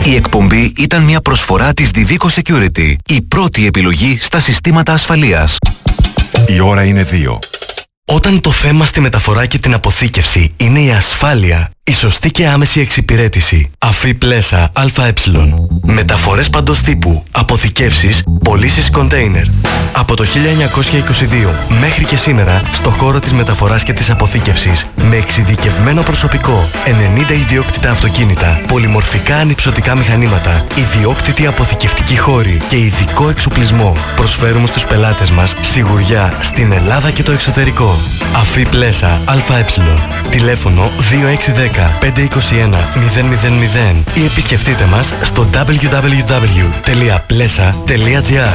Η εκπομπή ήταν μια προσφορά της Divico Security, η πρώτη επιλογή στα συστήματα ασφαλείας. Η ώρα είναι 2. Όταν το θέμα στη μεταφορά και την αποθήκευση είναι η ασφάλεια, η σωστή και άμεση εξυπηρέτηση, Αφή Πλέσα ΑΕ. Μεταφορές παντός τύπου, αποθηκεύσεις, πωλήσεις κοντέινερ. Από το 1922 μέχρι και σήμερα, στο χώρο της μεταφοράς και της αποθήκευσης, με εξειδικευμένο προσωπικό, 90 ιδιόκτητα αυτοκίνητα, πολυμορφικά ανυψωτικά μηχανήματα, ιδιόκτητη αποθηκευτική χώρη και ειδικό εξοπλισμό, προσφέρουμε στους πελάτες μας σιγουριά στην Ελλάδα και το εξωτερικό. Αφή Πλέσα ΑΕ. Τηλέφωνο 2610-521-000 ή επισκεφτείτε μας στο www.plesa.gr.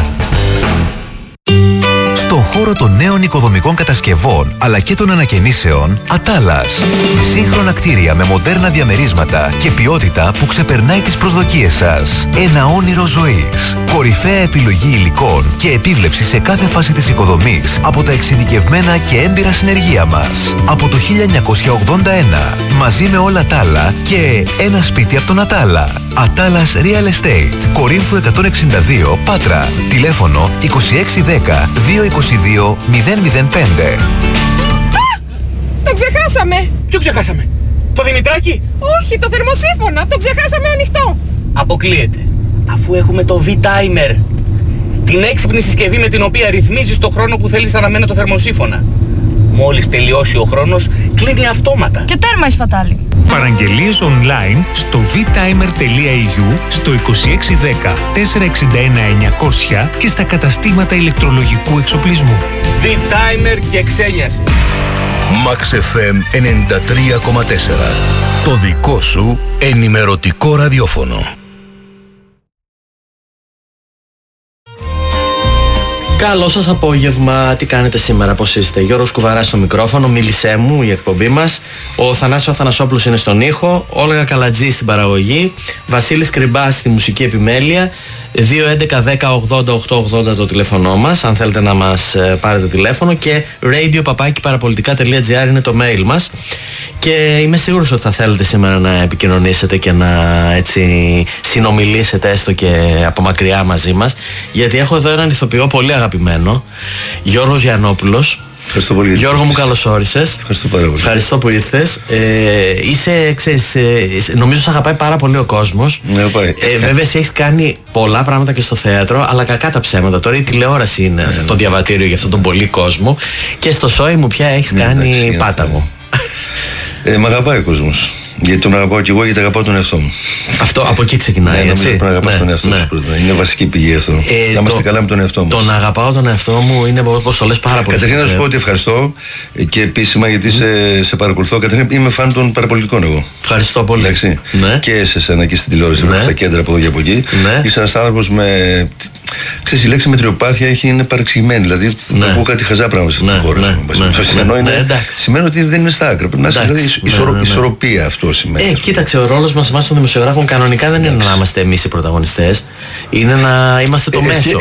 Στον χώρο των νέων οικοδομικών κατασκευών αλλά και των ανακαινήσεων, Ατάλας. Σύγχρονα κτίρια με μοντέρνα διαμερίσματα και ποιότητα που ξεπερνάει τις προσδοκίες σας. Ένα όνειρο ζωής. Κορυφαία επιλογή υλικών και επίβλεψη σε κάθε φάση της οικοδομής από τα εξειδικευμένα και έμπειρα συνεργεία μας. Από το 1981, μαζί με όλα τα άλλα και ένα σπίτι από τον Ατάλα. Ατάλας Real Estate. Κορίνθου 162, Πάτρα. Τηλέφωνο 2610 222 005. Το ξεχάσαμε! Ποιο ξεχάσαμε? Το Δημητράκι? Όχι, το θερμοσύφωνα! Το ξεχάσαμε ανοιχτό! Αποκλείεται. Αφού έχουμε το V-Timer. Την έξυπνη συσκευή με την οποία ρυθμίζεις το χρόνο που θέλεις να αναμένει το θερμοσύφωνα. Μόλις τελειώσει ο χρόνος, κλείνει αυτόματα. Και τέρμα η σπατάλη. Παραγγελίες online στο vtimer.eu, στο 2610 461 900 και στα καταστήματα ηλεκτρολογικού εξοπλισμού. V-Timer και ξένιασε. Max FM 93,4. Το δικό σου ενημερωτικό ραδιόφωνο. Καλό σας απόγευμα, τι κάνετε σήμερα, πώς είστε? Γιώργος Κουβαράς στο μικρόφωνο, μίλησέ μου η εκπομπή μας. Ο Θανάσης Αθανασόπουλος είναι στον ήχο, Όλγα Καλατζή στην παραγωγή, Βασίλης Κρυμπάς στη μουσική επιμέλεια. 211-10-80-880 το τηλέφωνο μας, αν θέλετε να μας πάρετε τηλέφωνο, και radio@parapolitica.gr είναι το mail μας. Και είμαι σίγουρος ότι θα θέλετε σήμερα να επικοινωνήσετε και να έτσι συνομιλήσετε έστω και από μακριά μαζί μας, γιατί έχω εδώ έναν ηθοποιό πολύ αγαπημένο, Γιώργος Γιαννόπουλος. Ευχαριστώ πολύ. Γιώργο μου, καλώς όρισες. Ευχαριστώ πάρα πολύ. Ευχαριστώ που ήρθες. Νομίζω σε αγαπάει πάρα πολύ ο κόσμος. Ναι, πάει. Βέβαια, εσύ έχεις κάνει πολλά πράγματα και στο θέατρο, αλλά κακά τα ψέματα. Τώρα η τηλεόραση είναι το διαβατήριο για αυτόν τον πολύ κόσμο. Και στο σόι μου πια έχεις κάνει πάταγο. Μ' αγαπάει ο κόσμος. Γιατί τον αγαπάω και εγώ, γιατί αγαπάω τον εαυτό μου. Αυτό από εκεί ξεκινάει, έτσι. Πρέπει να αγαπάς τον εαυτό σου πρώτα. Είναι βασική πηγή αυτό. Να είμαστε καλά με τον εαυτό μας. Τον αγαπάω τον εαυτό μου είναι, όπως το λες, πάρα πολύ. Καταρχήν να σου πω ότι ευχαριστώ και επίσημα γιατί σε παρακολουθώ. Καταρχήν είμαι φαν των παραπολιτικών εγώ. Ευχαριστώ πολύ. Εντάξει. Ναι. Και σε σένα και στην τηλεόραση, στα κέντρα από εδώ και από εκεί. Ναι. Είσαι ένας άνθρωπος με. Ξέρεις, η λέξη μετριοπάθεια είναι παρεξηγημένη. Δηλαδή, ακούω κάτι χαζά πράγματα σε αυτήν την χώρα. Σημαίνει ότι δεν είναι στα άκρα. Πρέπει να είσαι ισορροπία αυτό σημαίνει. Κοίταξε, ο ρόλος μας εμάς των δημοσιογράφων κανονικά δεν είναι να είμαστε εμείς οι πρωταγωνιστές. Είναι να είμαστε το μέσο.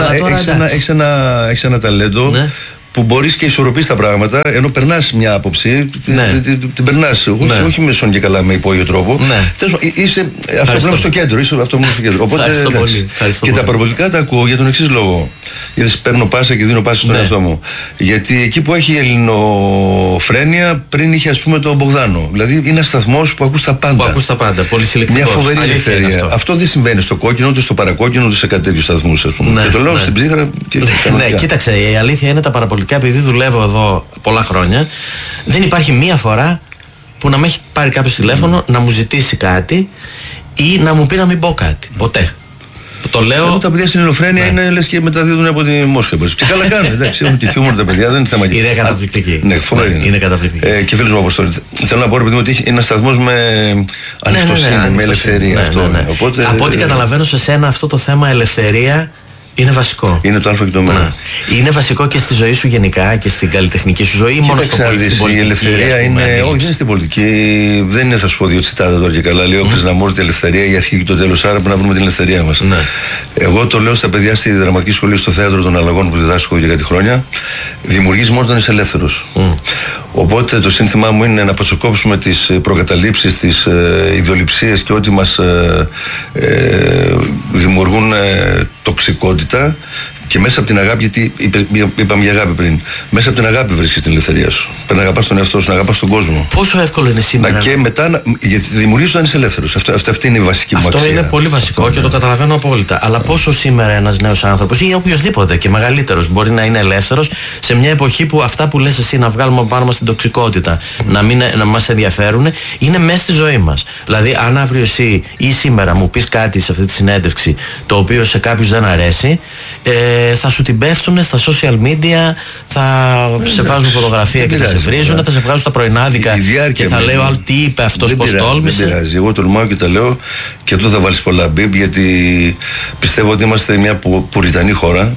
Έχεις ένα ταλέντο. Ναι. Που μπορείς και ισορροπείς τα πράγματα, ενώ περνάς μια άποψη, την περνάς. Όχι με σον και καλά με υπόγειο τρόπο. Είσαι αυτό που στο κέντρο. Οπότε, και τα παραπολιτικά τα ακούω για τον εξής λόγο. Γιατί παίρνω πάσα και δίνω πάσα στον εαυτό μου. Γιατί εκεί που έχει η ελληνοφρένεια, πριν είχε ας πούμε τον Μπογδάνο. Δηλαδή είναι ένας σταθμός που ακούς τα πάντα. Πολύ συλλεκτικός. Μια φοβερή ελευθερία. Αυτό δεν συμβαίνει στο κόκκινο, ούτε στο παρακόκκινο, ούτε σε κάτι τέτοιου σταθμούς. Και το λέω στην ψύχρα και. Ναι, κοίταξε, η αλήθεια είναι τα παραπολιτικά, επειδή δουλεύω εδώ πολλά χρόνια, δεν υπάρχει μία φορά που να με έχει πάρει κάποιο τηλέφωνο να μου ζητήσει κάτι ή να μου πει να μην πω κάτι. Ποτέ. Το λέω. Τα παιδιά στην ελληνοφρένεια είναι λες και μεταδίδουν από τη Μόσχα. Και καλά κάνουν. Εντάξει, έχουν και χιούμορ τα παιδιά, δεν είναι θέμα. Είναι καταπληκτική. Ναι, φοβερή. Είναι καταπληκτική. Και φίλος μου Αποστόλη. Θέλω να πω ότι είναι ένας σταθμός με ανοιχτοσύνη, με ελευθερία. Από ό,τι καταλαβαίνω σε σένα αυτό το θέμα ελευθερία είναι βασικό. Είναι το α και το μ. Είναι βασικό και στη ζωή σου γενικά και στην καλλιτεχνική σου ζωή, ή μόνο στην πολιτική? Η ελευθερία είναι. Όχι, δεν είναι στην πολιτική. Δεν είναι, θα σου πω δύο τσιτάτα τώρα και καλά. Λέει ο Κρυσναμούρ, η ελευθερία, η αρχή και το τέλος. Άρα πρέπει να βρούμε την ελευθερία μας. Εγώ το λέω στα παιδιά στη δραματική σχολή, στο θέατρο των Αλλαγών που διδάσκω για κάτι χρόνια. Δημιουργείς μόνο όταν είσαι ελεύθερος. Οπότε το σύνθημά μου είναι να αποσοκόψουμε τις προκαταλήψεις, τις ιδεολειψίες και ό,τι μας δημιουργούν τοξικότητα. Και μέσα από την αγάπη, γιατί είπαμε για αγάπη πριν, μέσα από την αγάπη βρίσκεις την ελευθερία σου. Πρέπει να αγαπάς τον εαυτό σου, να αγαπάς τον κόσμο. Πόσο εύκολο είναι σήμερα. Και μετά, γιατί δημιουργείς όταν είσαι ελεύθερος. Αυτή είναι η βασική μου αξία. Αυτό είναι πολύ βασικό και το καταλαβαίνω απόλυτα. Αλλά πόσο σήμερα ένας νέος άνθρωπος ή οποιοδήποτε και μεγαλύτερος μπορεί να είναι ελεύθερος σε μια εποχή που αυτά που λες εσύ να βγάλουμε πάνω μας την τοξικότητα, να μας ενδιαφέρουν, είναι μέσα στη ζωή μας. Δηλαδή, αν αύριο εσύ ή σήμερα μου πεις κάτι σε αυτή τη συνέντευξη το οποίο σε κάποιους δεν αρέσει, θα σου την πέφτουν στα social media, θα σε βάζουν φωτογραφία και θα σε βρίζουν, θα σε βγάζουν στα πρωινάδικα και θα λέει ο άλλο τι είπε αυτός, πώς τόλμησε. Δεν πειράζει, εγώ τολμάω και τα λέω και εδώ θα βάλεις πολλά μπιπ, γιατί πιστεύω ότι είμαστε μια πουριτανή χώρα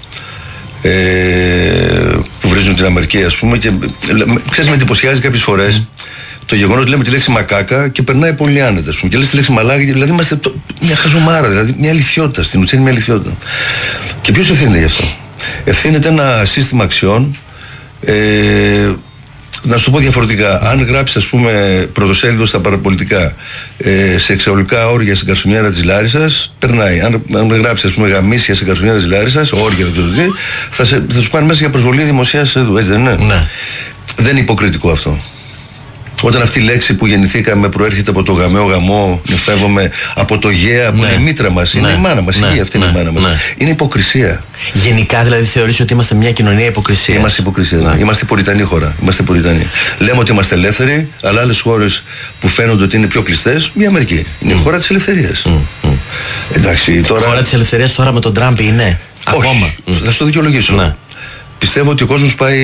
που βρίζουν την Αμερική, ας πούμε, και ξέρεις, με εντυπωσιάζει κάποιες φορές το γεγονός, λέμε τη λέξη μακάκα και περνάει πολύ άνετα, ας πούμε, και λες τη λέξη μαλάκα, δηλαδή είμαστε μια χαζομάρα, δηλαδή μια αληθιότητα, στην ουσία είναι μια αληθιότητα. Και ποιος ευθύνεται γι' αυτό? Ευθύνεται ένα σύστημα αξιών. Να σου το πω διαφορετικά, αν γράψεις, ας πούμε, πρωτοσέλιδο στα παραπολιτικά σε εξαγωγικά όργια στην Καρσονιέρα της Λάρισσας, περνάει. Αν γράψεις, ας πούμε, γαμίσια στην Καρσονιέρα της Λάρισσας, όργια δεν ξέρω τι, θα σου πάνε μέσα για προσβολή δημοσίας εδώ, έτσι δεν είναι? Ναι. Δεν είναι υποκριτικό αυτό? Όταν αυτή η λέξη που γεννηθήκαμε προέρχεται από το γαμαίο γαμό, νεφεύομαι από το γέα που είναι η μήτρα μας, είναι η μάνα μας, αυτή είναι η μάνα μας. Είναι υποκρισία. Γενικά δηλαδή θεωρείς ότι είμαστε μια κοινωνία υποκρισίας? Είμαστε υποκρισία. Είμαστε πουριτανή χώρα. Είμαστε πουριτανοί. Λέμε ότι είμαστε ελεύθεροι, αλλά άλλες χώρες που φαίνονται ότι είναι πιο κλειστές, η Αμερική είναι η χώρα της ελευθερίας. Εντάξει, τώρα... Η χώρα της ελευθερίας τώρα με τον Τραμπ είναι ακόμα? Θα σου το δικαιολογήσω. Πιστεύω ότι ο κόσμος πάει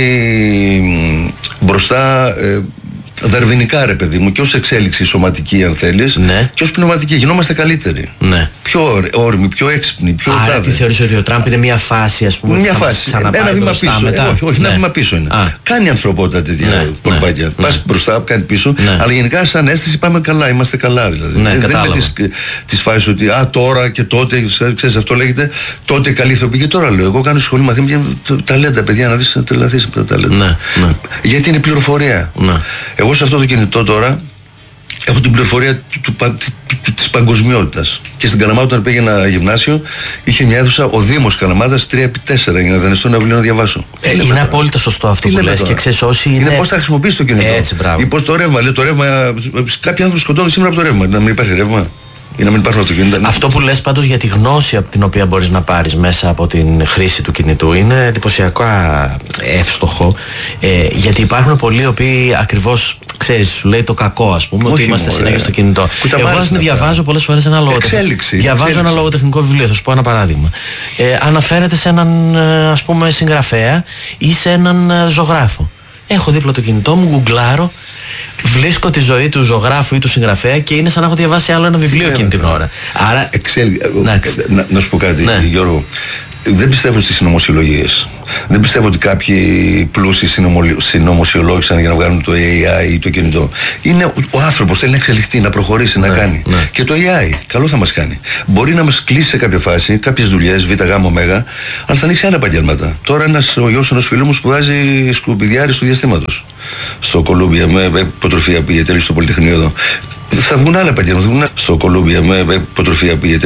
μπροστά δαρβηνικά, ρε παιδί μου, και ως εξέλιξη σωματική, αν θέλεις, και ως πνευματική. Γινόμαστε καλύτεροι. Πιο όρμοι, πιο έξυπνοι, πιο άρα τι θεωρείς ότι ο Τραμπ είναι μια φάση, ας πούμε? Μια φάση. Ένα βήμα πίσω. Όχι, ένα βήμα πίσω είναι. Κάνει ανθρωπότητα τέτοια κολπάκια. Πας μπροστά, κάνει πίσω. Αλλά γενικά, σαν αίσθηση, πάμε καλά. Είμαστε καλά, δηλαδή. Δεν είναι τις φάσεις ότι τώρα και τότε, ξέρεις, αυτό λέγεται, τότε καλή ηθοποιή. Και τώρα λέω, εγώ κάνω σχολή μαθήματα και ταλέντα, παιδιά, να δεις, να τρελαθείς από τα ταλέντα. Γιατί είναι πληροφορία. Εγώ σε αυτό το κινητό τώρα έχω την πληροφορία της παγκοσμιότητας. Και στην Καλαμάτα, όταν πήγαινα γυμνάσιο, είχε μια αίθουσα ο Δήμος Καλαμάτας 3x4 για να δανειστώ ένα βιβλίο να διαβάσω. Είναι απόλυτα σωστό αυτό που λες. Και ξέρεις, όσοι είναι πώς θα χρησιμοποιήσει το κινητό. Έτσι, μπράβο. Ή πώς το ρεύμα. Λέει το ρεύμα. Κάποιοι άνθρωποι σκοτώνουν σήμερα από το ρεύμα. Να μην υπάρχει ρεύμα. Ή να μην υπάρχουν αυτοκίνητα. Αυτό που λες πάντως για τη γνώση από την οποία μπορείς να πάρεις μέσα από την χρήση του κινητού είναι εντυπωσιακά εύστοχο, γιατί υπάρχουν πολλοί οι οποίοι ακριβώς, ξέρεις, σου λέει το κακό, ας πούμε, ότι είμαστε συνέχεια στο κινητό. Εγώ διαβάζω πολλές φορές ένα λογοτεχνικό. Διαβάζω ένα λογοτεχνικό βιβλίο, θα σου πω ένα παράδειγμα. Αναφέρεται σε έναν, ας πούμε, συγγραφέα ή σε έναν ζωγράφο. Έχω δίπλα το κινητό μου, γκουγκλάρω, βρίσκω τη ζωή του ζωγράφου ή του συγγραφέα και είναι σαν να έχω διαβάσει άλλο ένα βιβλίο εκείνη την ώρα. Άρα. Να σου πω κάτι, Γιώργο. Δεν πιστεύω στις συνωμοσιολογίες. Δεν πιστεύω ότι κάποιοι πλούσιοι συνωμοσιολόγησαν για να βγάλουν το AI ή το κινητό. Είναι ο άνθρωπος, θέλει να εξελιχθεί, να προχωρήσει, να κάνει. Και το AI καλό θα μας κάνει. Μπορεί να μας κλείσει σε κάποια φάση, κάποιες δουλειές, Β, Γ, Ω, αλλά θα ανοίξει άλλα επαγγέλματα. Τώρα ο γιος ενός φίλου μου σπουδάζει σκουπιδιάρης του διαστήματος στο Κολούμπια, με υποτροφία πήγε τέλος στο Πολυτεχνείο εδώ. Θα βγουν άλλα επαγγέλματα. Στο Κολούμπια με υποτροφία πήγε